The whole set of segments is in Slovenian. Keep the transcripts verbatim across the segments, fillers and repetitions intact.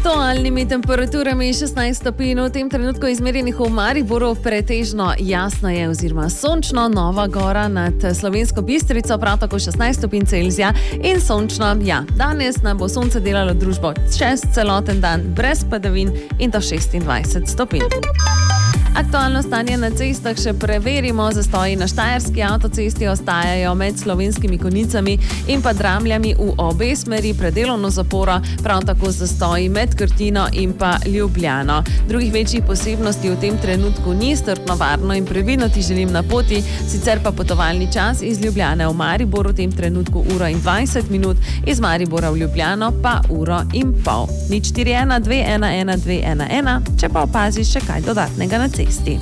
Aktualnimi temperaturami šestnajst stopinj, v tem trenutku izmerjenih v Mariboru, pretežno jasno je oziroma sončno, Nova Gora nad Slovensko Bistrico, prav tako šestnajst stopinj Celzija in sončno. Ja, danes nam bo sonce delalo družbo čez celoten dan, brez padavin in do šestindvajset stopinj. Aktualno stanje na cestah še preverimo. Zastoji na Štajerski avtocesti ostajajo med Slovenskimi Konjicami in pa Dramljami v obe smeri, predelovno zaporo, prav tako zastoji med Krtino in pa Ljubljano. Drugih večjih posebnosti v tem trenutku ni, strpno, varno in previdno ti želim na poti, sicer pa potovalni čas iz Ljubljane v Maribor v tem trenutku uro in dvajset minut, iz Maribora v Ljubljano pa uro in pol. Nič štiri ena dve ena ena dve ena ena, če pa opaziš še kaj dodatnega na cesti.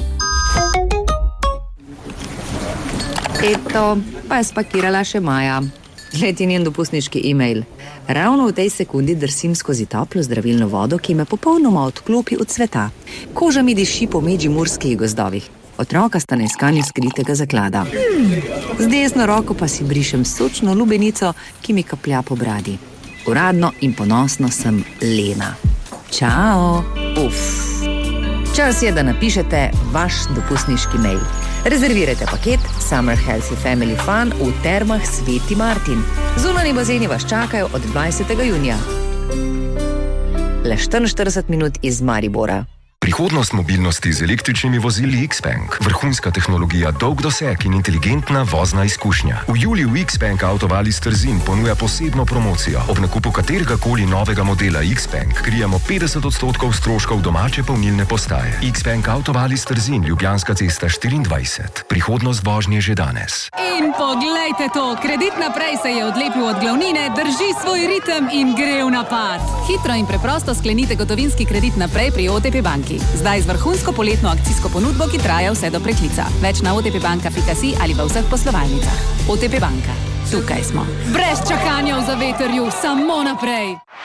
Eto, pa je spakirala še Maja. Gledi njen dopustniški e-mail. Ravno v tej sekundi drsim skozi toplo zdravilno vodo, ki me popolnoma odklopi od sveta. Koža mi diši po medžimurskih gozdovih. Otroka sta na iskanju skritega zaklada. Z desno roko pa si brišem sočno lubenico, ki mi kaplja po bradi. Uradno in ponosno sem Lena. Čao! Uf! Čas je, da napišete vaš dopustniški mail. Rezervirajte paket Summer Healthy Family Fun v Termah Sveti Martin. Zunanji bazeni vas čakajo od dvajsetega junija. Le štiriinštirideset minut iz Maribora. Prihodnost mobilnosti z električnimi vozili Xpeng. Vrhunska tehnologija, dolg doseg in inteligentna vozna izkušnja. V juliju Xpeng Autovalis Trzin ponuja posebno promocijo. Ob nakupu katerega koli novega modela Xpeng krijemo petdeset odstotkov stroškov domače polnilne postaje. Xpeng Autovalis Trzin, Ljubljanska cesta štiriindvajset. Prihodnost vožnje že danes. In poglejte to, Kredit Naprej se je odlepil od glavnine, drži svoj ritem in gre v napad. Hitro in preprosto sklenite gotovinski kredit naprej pri O T P banki. Zdaj z vrhunsko poletno akcijsko ponudbo, ki traja vse do preklica. Več na otpbanka pika si ali v vseh poslovalnicah. O T P banka. Tukaj smo. Brez čakanja v zavetrju, samo naprej.